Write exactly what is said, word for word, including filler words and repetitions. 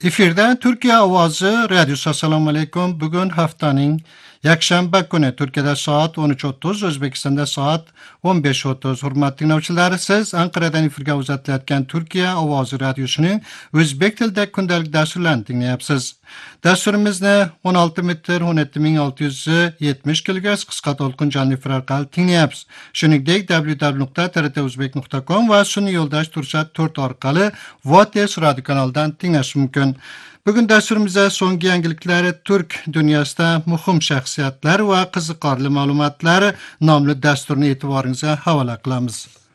Efirde Türkiye Ovozi Radyosu. Assalomu alaykum. Bugun haftaning yakshanba kuni Turkiyada soat o'n uch o'ttiz, O'zbekistonda soat o'n besh o'ttiz. Hurmatli tinglovchilar, siz Anqaradan efirga uzatilayotgan Turkiya Ovozi Radiosuning o'zbek tilida kundalik dasturlarini tinglayapsiz. Dasturimizni o'n olti metr o'n yetti ming olti yuz yetmish kilohertz qisqa to'lqin jonli efir orqali tinglayapsiz. Shuningdek w w w nuqta t r t o'zbek nuqta com va sun'iy yo'ldosh Tursat to'rt orqali Votes radio kanalidan tinglash mumkin. Bugun dasturimizda so'nggi yangiliklar, Turk dunyosida muhim shaxsiyatlar va qiziqarli ma'lumotlar nomli dasturni e'tiboringizga havola qilamiz.